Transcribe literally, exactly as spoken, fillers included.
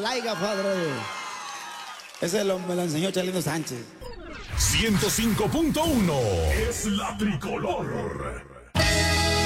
laiga, padre. Ese lo, me lo enseñó Chalino Sánchez. ciento cinco punto uno es la tricolor.